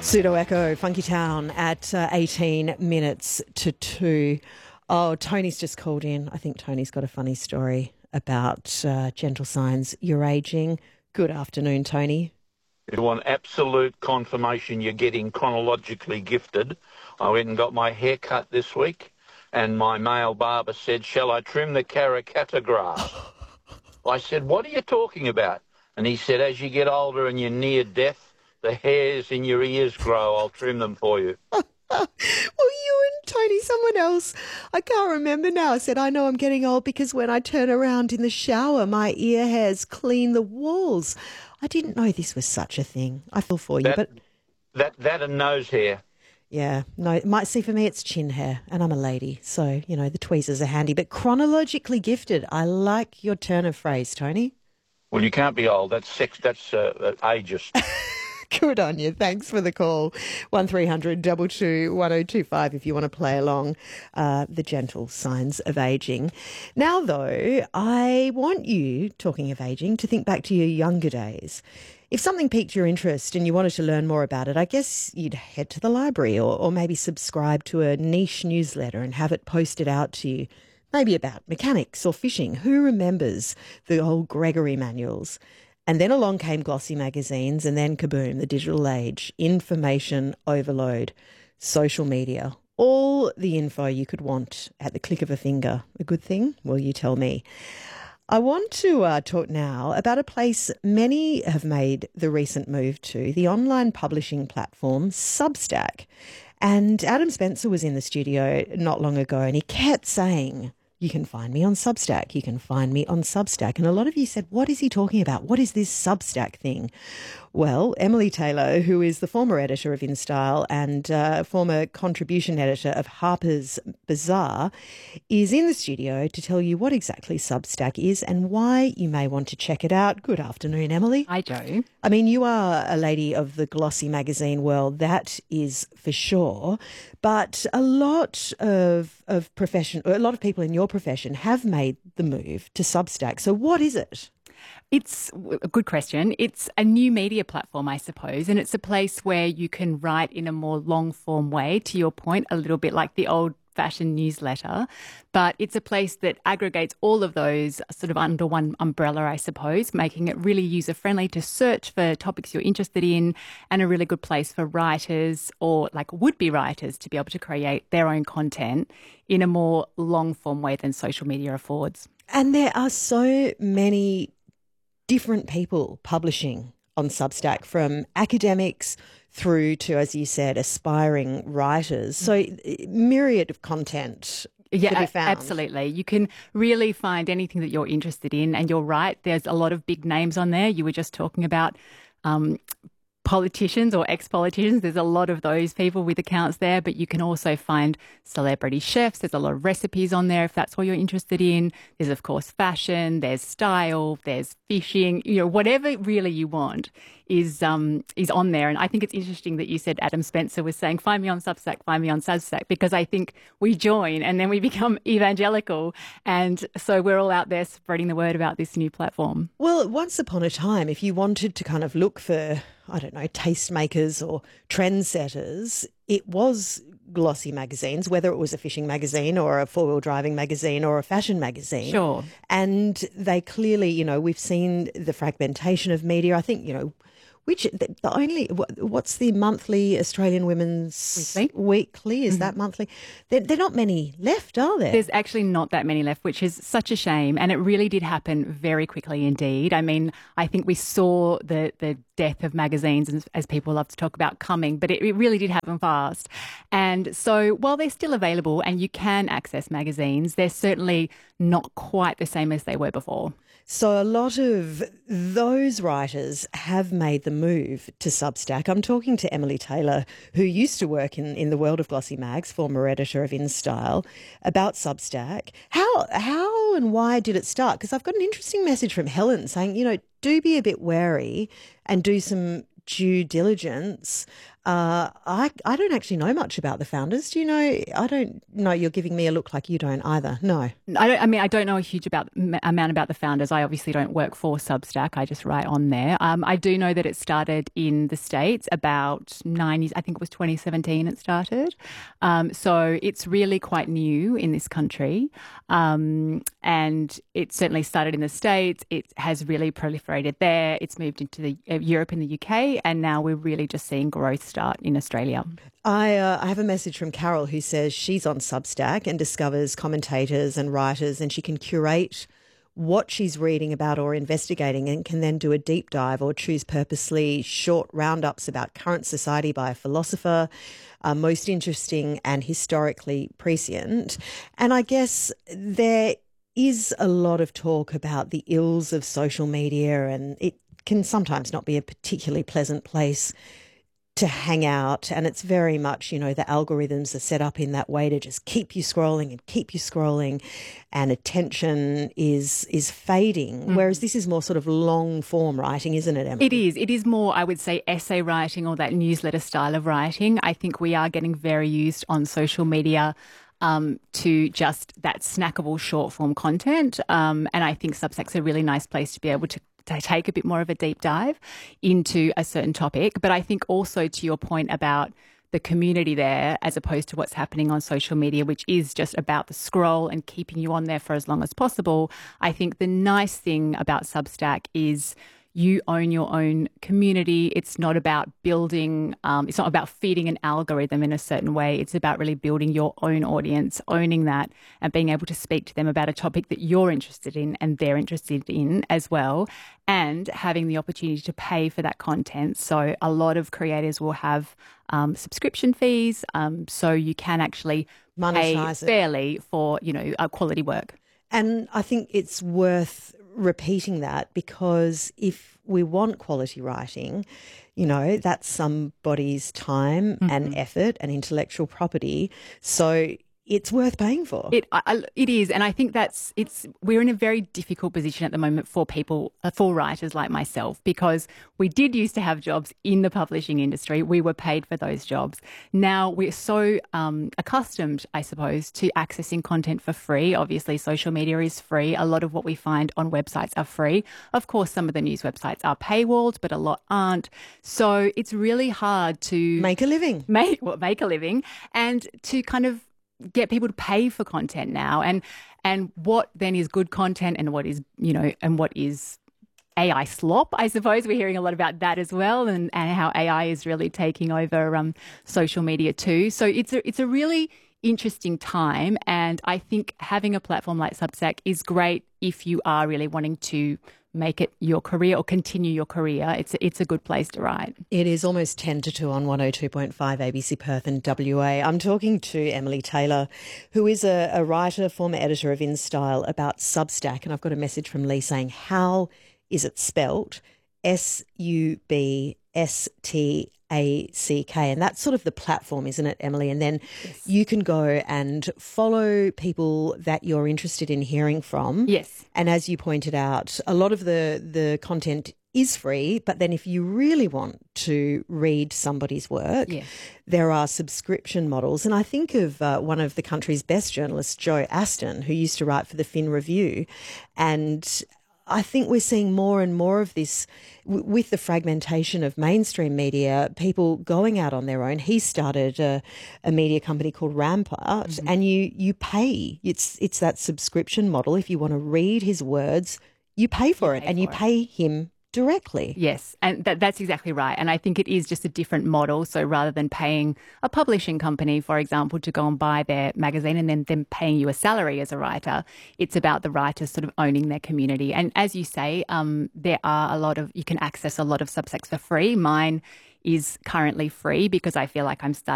Pseudo Echo, Funky Town at 18 minutes to 2. Oh, Tony's just called in. I think Tony's got a funny story about gentle signs. You're aging. Good afternoon, Tony. You want absolute confirmation you're getting chronologically gifted. I went and got my hair cut this week, and my male barber said, "Shall I trim the Karrakatta grass?" I said, "What are you talking about?" And he said, "As you get older and you're near death, the hairs in your ears grow. I'll trim them for you." Well, you and Tony, someone else, I can't remember now, said, "I know I'm getting old because when I turn around in the shower, my ear hairs clean the walls." I didn't know this was such a thing. I feel for you, but... That and nose hair. Yeah, no, might see for me it's chin hair, and I'm a lady, so, you know, the tweezers are handy. But chronologically gifted, I like your turn of phrase, Tony. Well, you can't be old. That's ageist. Good on you. Thanks for the call. 1300 22 1025 if you want to play along the gentle signs of ageing. Now, though, I want you, talking of ageing, to think back to your younger days. If something piqued your interest and you wanted to learn more about it, I guess you'd head to the library or maybe subscribe to a niche newsletter and have it posted out to you, maybe about mechanics or fishing. Who remembers the old Gregory manuals? And then along came glossy magazines, and then kaboom, the digital age, information overload, social media, all the info you could want at the click of a finger. A good thing? Well, you tell me. I want to talk now about a place many have made the recent move to, the online publishing platform Substack. And Adam Spencer was in the studio not long ago, and he kept saying, "You can find me on Substack. You can find me on Substack." And a lot of you said, what is he talking about? What is this Substack thing? Well, Emily Taylor, who is the former editor of InStyle and former contribution editor of Harper's Bazaar, is in the studio to tell you what exactly Substack is and why you may want to check it out. Good afternoon, Emily. Hi, Joe. I mean, you are a lady of the glossy magazine world, that is for sure. But a lot of people in your profession have made the move to Substack. So what is it? It's a good question. It's a new media platform, I suppose, and it's a place where you can write in a more long-form way, to your point, a little bit like the old-fashioned newsletter. But it's a place that aggregates all of those sort of under one umbrella, I suppose, making it really user-friendly to search for topics you're interested in, and a really good place for writers or like would-be writers to be able to create their own content in a more long-form way than social media affords. And there are so many different people publishing on Substack, from academics through to, as you said, aspiring writers. So myriad of content. Yeah, absolutely. You can really find anything that you're interested in. And you're right, there's a lot of big names on there. You were just talking about politicians or ex-politicians. There's a lot of those people with accounts there, but you can also find celebrity chefs. There's a lot of recipes on there if that's what you're interested in. There's, of course, fashion, there's style, there's fishing, whatever really you want is on there. And I think it's interesting that you said Adam Spencer was saying, find me on Substack, because I think we join and then we become evangelical. And so we're all out there spreading the word about this new platform. Well, once upon a time, if you wanted to kind of look for, I don't know, tastemakers or trendsetters, it was glossy magazines, whether it was a fishing magazine or a four-wheel driving magazine or a fashion magazine. Sure. And they clearly, we've seen the fragmentation of media. I think, what's the monthly Australian Women's Weekly? Is that monthly? There are not many left, are there? There's actually not that many left, which is such a shame. And it really did happen very quickly indeed. I mean, I think we saw the death of magazines, as people love to talk about, coming, but it really did happen fast. And so while they're still available and you can access magazines, they're certainly not quite the same as they were before. So a lot of those writers have made the move to Substack. I'm talking to Emily Taylor, who used to work in the world of glossy mags, former editor of InStyle, about Substack. How and why did it start? Because I've got an interesting message from Helen saying, do be a bit wary and do some due diligence. I don't actually know much about the founders. Do you know? I don't know. You're giving me a look like you don't either. No. I don't know a huge amount about the founders. I obviously don't work for Substack. I just write on there. I do know that it started in the States about 9 years. I think it was 2017 it started. So it's really quite new in this country. And it certainly started in the States. It has really proliferated there. It's moved into Europe and the UK. And now we're really just seeing growth start in Australia. I have a message from Carol who says she's on Substack and discovers commentators and writers, and she can curate what she's reading about or investigating and can then do a deep dive or choose purposely short roundups about current society by a philosopher, most interesting and historically prescient. And I guess there is a lot of talk about the ills of social media, and it can sometimes not be a particularly pleasant place to hang out, and it's very much, the algorithms are set up in that way to just keep you scrolling and attention is fading, whereas this is more sort of long form writing, isn't it, Emily? It is more, I would say, essay writing or that newsletter style of writing. I think we are getting very used on social media to just that snackable short form content, and I think Substack's a really nice place to be able to take a bit more of a deep dive into a certain topic. But I think also to your point about the community there as opposed to what's happening on social media, which is just about the scroll and keeping you on there for as long as possible. I think the nice thing about Substack is you own your own community. It's not about building, it's not about feeding an algorithm in a certain way. It's about really building your own audience, owning that and being able to speak to them about a topic that you're interested in and they're interested in as well, and having the opportunity to pay for that content. So a lot of creators will have subscription fees, so you can actually monetize pay fairly for, quality work. And I think it's worth repeating that, because if we want quality writing, that's somebody's time and effort and intellectual property. So it's worth paying for. It is, and I think we're in a very difficult position at the moment for writers like myself, because we did used to have jobs in the publishing industry. We were paid for those jobs. Now we're so accustomed, I suppose, to accessing content for free. Obviously, social media is free. A lot of what we find on websites are free. Of course, some of the news websites are paywalled, but a lot aren't. So it's really hard to make a living. Make a living, and to kind of get people to pay for content now, and what then is good content and what is and what is AI slop. I suppose we're hearing a lot about that as well, and how AI is really taking over social media too. So it's a really interesting time, and I think having a platform like Substack is great if you are really wanting to make it your career or continue your career. It's a good place to write. It is almost 10 to 2 on 102.5 ABC Perth and WA. I'm talking to Emily Taylor, who is a writer, former editor of InStyle, about Substack. And I've got a message from Lee saying, how is it spelt? Substack. And that's sort of the platform, isn't it, Emily? And then you can go and follow people that you're interested in hearing from. Yes. And as you pointed out, a lot of the content is free, but then if you really want to read somebody's work, there are subscription models. And I think of one of the country's best journalists, Joe Aston, who used to write for the Fin Review, and I think we're seeing more and more of this with the fragmentation of mainstream media, people going out on their own. He started a media company called Rampart, and you pay. It's that subscription model. If you want to read his words, you pay for it, and you pay him directly. Yes, and that's exactly right. And I think it is just a different model. So rather than paying a publishing company, for example, to go and buy their magazine and then them paying you a salary as a writer, it's about the writers sort of owning their community. And as you say, there are you can access a lot of Substacks for free. Mine is currently free because I feel like I'm starting